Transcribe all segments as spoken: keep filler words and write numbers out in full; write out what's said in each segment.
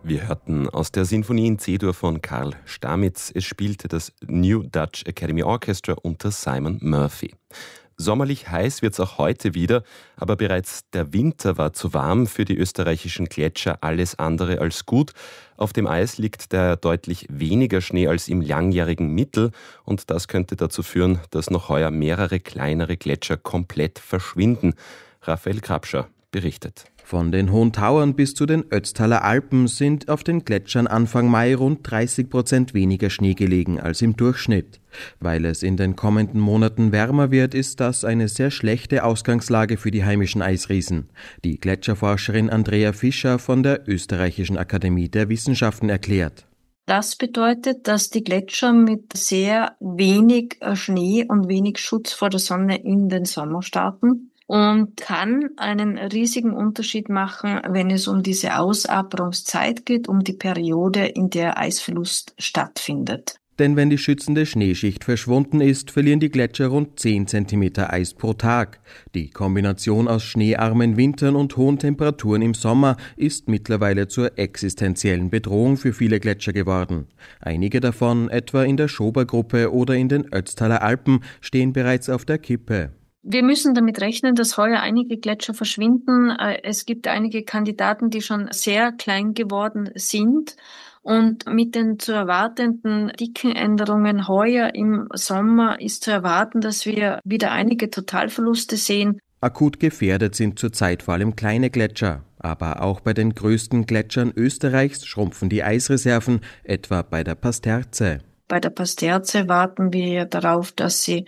Wir hörten aus der Sinfonie in C-Dur von Karl Stamitz. Es spielte das New Dutch Academy Orchestra unter Simon Murphy. Sommerlich heiß wird's auch heute wieder, aber bereits der Winter war zu warm für die österreichischen Gletscher, alles andere als gut. Auf dem Eis liegt daher deutlich weniger Schnee als im langjährigen Mittel und das könnte dazu führen, dass noch heuer mehrere kleinere Gletscher komplett verschwinden. Raphael Krapscher berichtet. Von den Hohen Tauern bis zu den Ötztaler Alpen sind auf den Gletschern Anfang Mai rund dreißig Prozent weniger Schnee gelegen als im Durchschnitt. Weil es in den kommenden Monaten wärmer wird, ist das eine sehr schlechte Ausgangslage für die heimischen Eisriesen. Die Gletscherforscherin Andrea Fischer von der Österreichischen Akademie der Wissenschaften erklärt. Das bedeutet, dass die Gletscher mit sehr wenig Schnee und wenig Schutz vor der Sonne in den Sommer starten. Und kann einen riesigen Unterschied machen, wenn es um diese Ausaperungszeit geht, um die Periode, in der Eisverlust stattfindet. Denn wenn die schützende Schneeschicht verschwunden ist, verlieren die Gletscher rund zehn Zentimeter Eis pro Tag. Die Kombination aus schneearmen Wintern und hohen Temperaturen im Sommer ist mittlerweile zur existenziellen Bedrohung für viele Gletscher geworden. Einige davon, etwa in der Schober-Gruppe oder in den Ötztaler Alpen, stehen bereits auf der Kippe. Wir müssen damit rechnen, dass heuer einige Gletscher verschwinden. Es gibt einige Kandidaten, die schon sehr klein geworden sind. Und mit den zu erwartenden dicken Änderungen heuer im Sommer ist zu erwarten, dass wir wieder einige Totalverluste sehen. Akut gefährdet sind zurzeit vor allem kleine Gletscher. Aber auch bei den größten Gletschern Österreichs schrumpfen die Eisreserven, etwa bei der Pasterze. Bei der Pasterze warten wir darauf, dass sie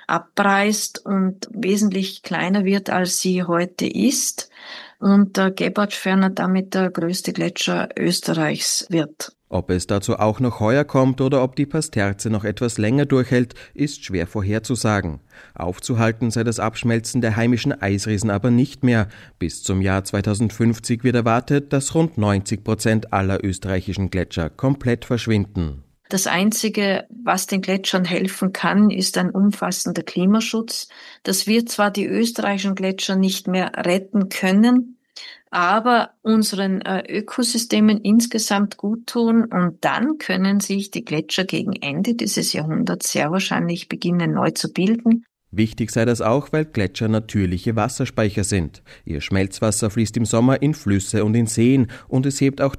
abreißt und wesentlich kleiner wird, als sie heute ist. Und der Gebertschferner damit der größte Gletscher Österreichs wird. Ob es dazu auch noch heuer kommt oder ob die Pasterze noch etwas länger durchhält, ist schwer vorherzusagen. Aufzuhalten sei das Abschmelzen der heimischen Eisriesen aber nicht mehr. Bis zum Jahr zweitausendfünfzig wird erwartet, dass rund neunzig Prozent aller österreichischen Gletscher komplett verschwinden. Das Einzige, was den Gletschern helfen kann, ist ein umfassender Klimaschutz. Das wird zwar die österreichischen Gletscher nicht mehr retten können, aber unseren Ökosystemen insgesamt gut tun und dann können sich die Gletscher gegen Ende dieses Jahrhunderts sehr wahrscheinlich beginnen neu zu bilden. Wichtig sei das auch, weil Gletscher natürliche Wasserspeicher sind. Ihr Schmelzwasser fließt im Sommer in Flüsse und in Seen und es hebt auch